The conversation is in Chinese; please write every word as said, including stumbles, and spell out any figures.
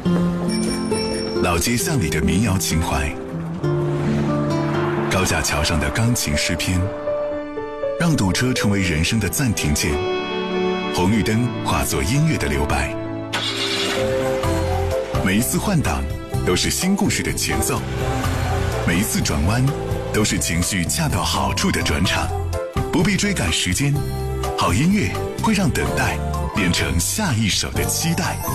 老街巷里的民谣情怀，高架桥上的钢琴诗篇，让堵车成为人生的暂停键，红绿灯化作音乐的留白。每一次换挡都是新故事的前奏，每一次转弯都是情绪恰到好处的转场。不必追赶时间，好音乐会让等待变成下一首的期待。